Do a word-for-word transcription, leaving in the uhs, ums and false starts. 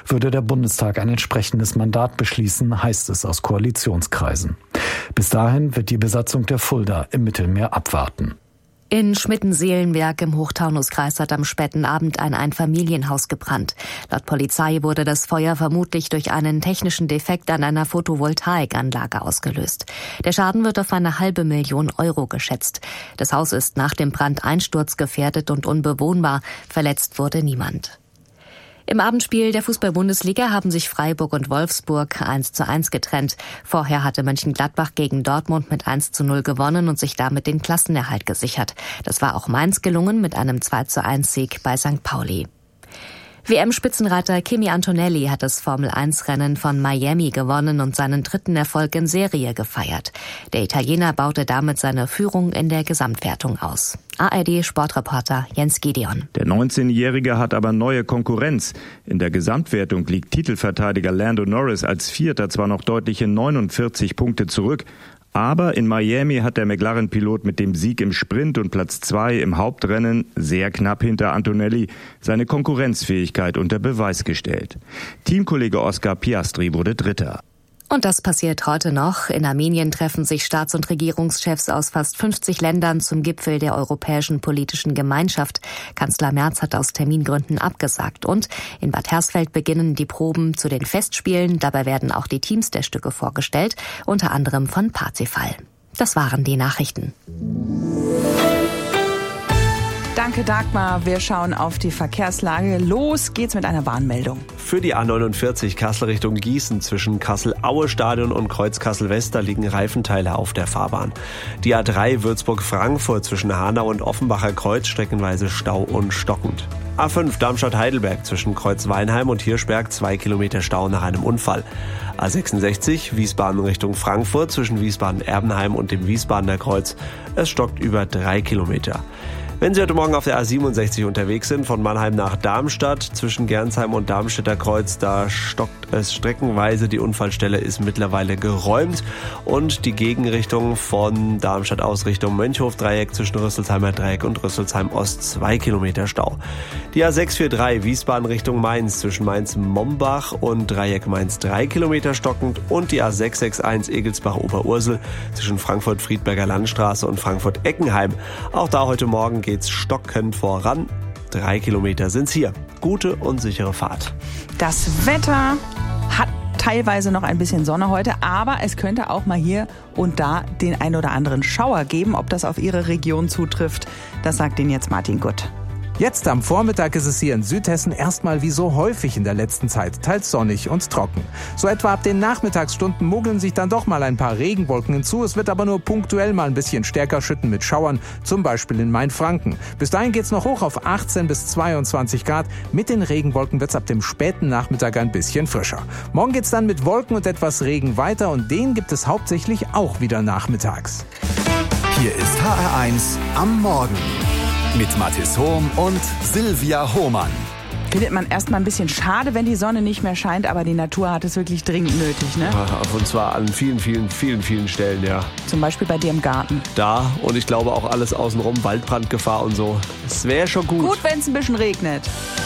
würde der Bundestag ein entsprechendes Mandat beschließen, heißt es aus Koalitionskreisen. Bis dahin wird die Besatzung der Fulda im Mittelmeer abwarten. In Schmitten-Seelenberg im Hochtaunuskreis hat am späten Abend ein Einfamilienhaus gebrannt. Laut Polizei wurde das Feuer vermutlich durch einen technischen Defekt an einer Photovoltaikanlage ausgelöst. Der Schaden wird auf eine halbe Million Euro geschätzt. Das Haus ist nach dem Brand einsturzgefährdet und unbewohnbar. Verletzt wurde niemand. Im Abendspiel der Fußball-Bundesliga haben sich Freiburg und Wolfsburg eins zu eins getrennt. Vorher hatte Mönchengladbach gegen Dortmund mit eins zu null gewonnen und sich damit den Klassenerhalt gesichert. Das war auch Mainz gelungen mit einem zwei zu eins Sieg bei Sankt Pauli. W M-Spitzenreiter Kimi Antonelli hat das Formel eins Rennen von Miami gewonnen und seinen dritten Erfolg in Serie gefeiert. Der Italiener baute damit seine Führung in der Gesamtwertung aus. A R D-Sportreporter Jens Gideon. Der neunzehnjährige hat aber neue Konkurrenz. In der Gesamtwertung liegt Titelverteidiger Lando Norris als Vierter zwar noch deutliche neunundvierzig Punkte zurück, aber in Miami hat der McLaren-Pilot mit dem Sieg im Sprint und Platz zwei im Hauptrennen sehr knapp hinter Antonelli seine Konkurrenzfähigkeit unter Beweis gestellt. Teamkollege Oscar Piastri wurde Dritter. Und das passiert heute noch. In Armenien treffen sich Staats- und Regierungschefs aus fast fünfzig Ländern zum Gipfel der Europäischen Politischen Gemeinschaft. Kanzler Merz hat aus Termingründen abgesagt. Und in Bad Hersfeld beginnen die Proben zu den Festspielen. Dabei werden auch die Teams der Stücke vorgestellt, unter anderem von Parzifal. Das waren die Nachrichten. Danke, Dagmar. Wir schauen auf die Verkehrslage. Los geht's mit einer Warnmeldung. Für die A neunundvierzig Kassel Richtung Gießen zwischen Kassel-Aue-Stadion und Kreuz Kassel-West, da liegen Reifenteile auf der Fahrbahn. Die A drei Würzburg-Frankfurt zwischen Hanau und Offenbacher Kreuz streckenweise Stau und stockend. A fünf Darmstadt-Heidelberg zwischen Kreuz-Weinheim und Hirschberg zwei Kilometer Stau nach einem Unfall. A sechsundsechzig Wiesbaden Richtung Frankfurt zwischen Wiesbaden-Erbenheim und dem Wiesbadener Kreuz. Es stockt über drei Kilometer. Wenn Sie heute Morgen auf der A siebenundsechzig unterwegs sind, von Mannheim nach Darmstadt, zwischen Gernsheim und Darmstädter Kreuz, da stockt es streckenweise. Die Unfallstelle ist mittlerweile geräumt und die Gegenrichtung von Darmstadt aus Richtung Mönchhof-Dreieck zwischen Rüsselsheimer Dreieck und Rüsselsheim Ost zwei Kilometer Stau. Die A sechshundertdreiundvierzig Wiesbaden Richtung Mainz zwischen Mainz-Mombach und Dreieck Mainz drei Kilometer stockend und die A sechshundertsechsundsechzig Egelsbach-Oberursel zwischen Frankfurt-Friedberger Landstraße und Frankfurt-Eckenheim. Auch da heute Morgen geht's stockend voran. Drei Kilometer sind's hier. Gute und sichere Fahrt. Das Wetter hat teilweise noch ein bisschen Sonne heute, aber es könnte auch mal hier und da den ein oder anderen Schauer geben. Ob das auf Ihre Region zutrifft, das sagt Ihnen jetzt Martin Gutt. Jetzt am Vormittag ist es hier in Südhessen erstmal wie so häufig in der letzten Zeit, teils sonnig und trocken. So etwa ab den Nachmittagsstunden mogeln sich dann doch mal ein paar Regenwolken hinzu. Es wird aber nur punktuell mal ein bisschen stärker schütten mit Schauern, zum Beispiel in Mainfranken. Bis dahin geht's noch hoch auf achtzehn bis zweiundzwanzig Grad. Mit den Regenwolken wird's ab dem späten Nachmittag ein bisschen frischer. Morgen geht's dann mit Wolken und etwas Regen weiter und den gibt es hauptsächlich auch wieder nachmittags. Hier ist H R eins am Morgen. Mit Mathis Hohm und Silvia Hohmann. Findet man erstmal ein bisschen schade, wenn die Sonne nicht mehr scheint, aber die Natur hat es wirklich dringend nötig, ne? Ja, und zwar an vielen, vielen, vielen, vielen Stellen, ja. Zum Beispiel bei dir im Garten. Da und ich glaube auch alles außenrum, Waldbrandgefahr und so. Es wäre schon gut. Gut, wenn es ein bisschen regnet.